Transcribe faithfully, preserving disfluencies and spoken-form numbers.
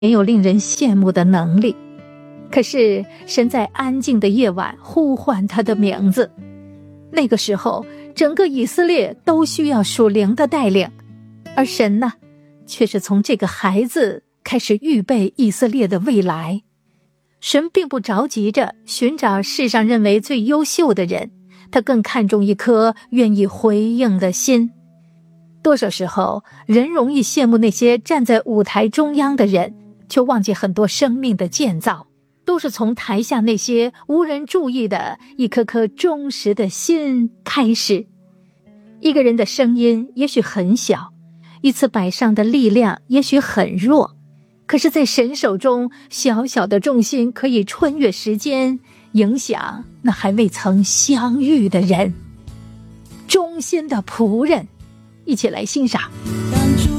没有令人羡慕的能力。可是神在安静的夜晚呼唤他的名字，那个时候整个以色列都需要属灵的带领，而神呢，却是从这个孩子开始预备以色列的未来。神并不着急着寻找世上认为最优秀的人，他更看重一颗愿意回应的心。多少时候，人容易羡慕那些站在舞台中央的人，却忘记很多生命的建造都是从台下那些无人注意的一颗颗忠实的心开始。一个人的声音也许很小，一次摆上的力量也许很弱，可是在神手中，小小的重心可以穿越时间，影响那还未曾相遇的人。忠心的仆人，一起来欣赏。